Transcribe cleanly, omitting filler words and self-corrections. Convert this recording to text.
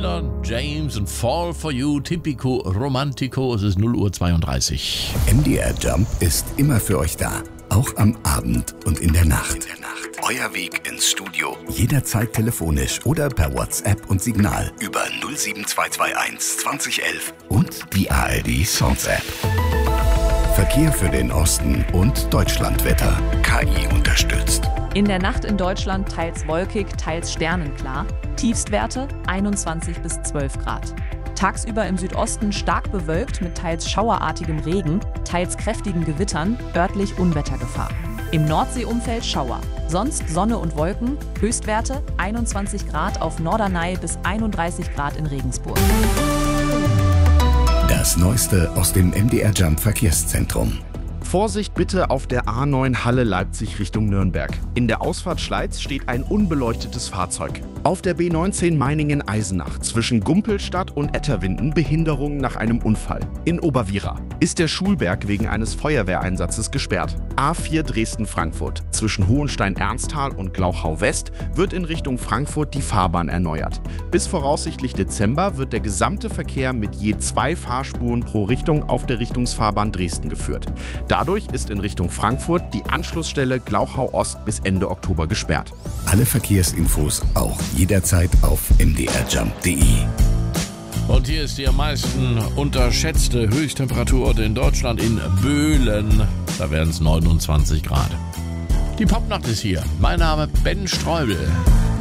Taylor, James und Fall for You, Typico Romantico. Es ist 0:32 Uhr. MDR Jump ist immer für euch da. Auch am Abend und in der Nacht. Euer Weg ins Studio. Jederzeit telefonisch oder per WhatsApp und Signal. Über 07221 2011 und die ARD Songs App. Verkehr für den Osten und Deutschlandwetter. KI unterstützt. In der Nacht in Deutschland teils wolkig, teils sternenklar. Tiefstwerte 21 bis 12 Grad. Tagsüber im Südosten stark bewölkt mit teils schauerartigem Regen, teils kräftigen Gewittern, örtlich Unwettergefahr. Im Nordseeumfeld Schauer. Sonst Sonne und Wolken, Höchstwerte 21 Grad auf Norderney bis 31 Grad in Regensburg. Das Neueste aus dem MDR Jump Verkehrszentrum. Vorsicht bitte auf der A9 Halle Leipzig Richtung Nürnberg. In der Ausfahrt Schleiz steht ein unbeleuchtetes Fahrzeug. Auf der B19 Meiningen-Eisenach zwischen Gumpelstadt und Etterwinden Behinderungen nach einem Unfall. In Oberwiera ist der Schulberg wegen eines Feuerwehreinsatzes gesperrt. A4 Dresden-Frankfurt zwischen Hohenstein-Ernsthal und Glauchau-West wird in Richtung Frankfurt die Fahrbahn erneuert. Bis voraussichtlich Dezember wird der gesamte Verkehr mit je 2 Fahrspuren pro Richtung auf der Richtungsfahrbahn Dresden geführt. Dadurch ist in Richtung Frankfurt die Anschlussstelle Glauchau-Ost bis Ende Oktober gesperrt. Alle Verkehrsinfos auch jederzeit auf mdrjump.de. Und hier ist die am meisten unterschätzte Höchsttemperatur in Deutschland in Böhlen. Da werden es 29 Grad. Die Popnacht ist hier. Mein Name Ben Streubel.